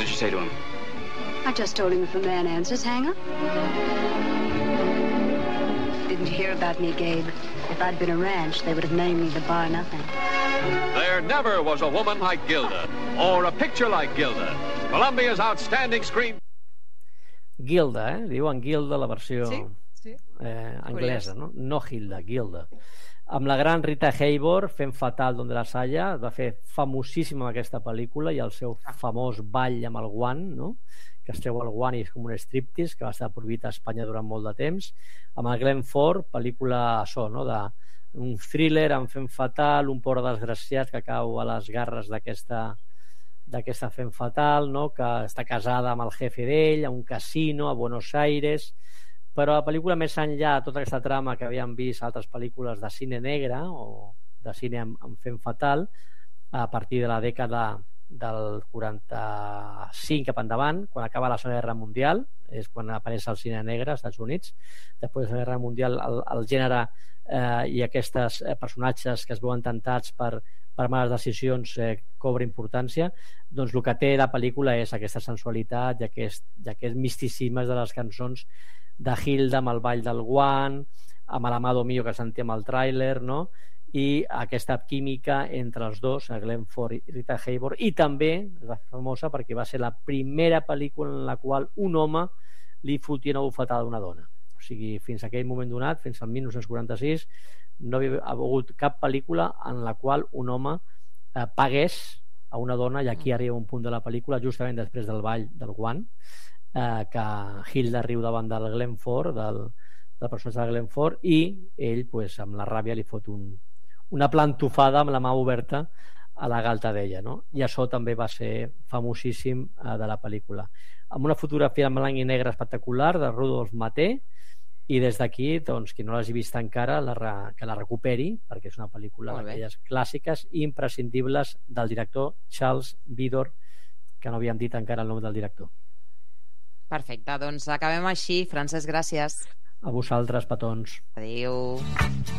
you say to him? I just told him if a man answers, hang up. Didn't hear about me, Gabe. If I'd been a ranch, they would have named me the Bar Nothing. There never was a woman like Gilda, or a picture like Gilda. Colombia's outstanding screen... Gilda, diuen Gilda la versió Sí. anglesa, no? No Hilda, Gilda. Amb la gran Rita Hayworth fent Fatal donde las haya, va fer famosíssima aquesta pel·lícula i el seu famós ball amb el guant, no? Que es treu el guant i és com un striptease que va estar prohibit a Espanya durant molt de temps, amb el Glenn Ford, pel·lícula no? Un thriller amb fent fatal, un pobre desgraciat que cau a les garres d'aquesta fent fatal, no? Que està casada amb el jefe d'ell a un casino a Buenos Aires, però la pel·lícula més enllà de tota aquesta trama que havíem vist altres pel·lícules de cine negre o de cine amb fent fatal a partir de la dècada del 45 cap endavant, quan acaba la Segona Guerra Mundial, és quan apareix el cine negre als Estats Units. Després de la Guerra Mundial el gènere i aquests personatges que es veuen tentats per males decisions cobra importància. Doncs el que té la pel·lícula és aquesta sensualitat i aquest misticisme de les cançons de Hilda amb el ball del guant, amb l'Amado Mío que sentíem al tràiler, no? I aquesta química entre els dos, Glenn Ford i Rita Hayworth, i també va ser famosa perquè va ser la primera pel·lícula en la qual un home li fotia una bufetada a una dona. O sigui, fins a aquell moment donat, fins al 1946, no havia hagut cap pel·lícula en la qual un home pagués a una dona, i aquí arriba un punt de la pel·lícula justament després del ball del guant, que Hilda riu davant del Glenn Ford, del personatge de Glenn Ford, i ell pues, amb la ràbia li fot una plantofada amb la mà oberta a la galta d'ella, no? I això també va ser famosíssim de la pel·lícula, amb una fotografia en blanc i negre espectacular de Rudolf Maté. I des d'aquí, doncs, qui no l'hagi vist encara, que la recuperi, perquè és una pel·lícula d'aquelles clàssiques i imprescindibles del director Charles Vidor, que no havíem dit encara el nom del director. Perfecte, doncs acabem així. Francesc, gràcies. A vosaltres, petons. Adéu.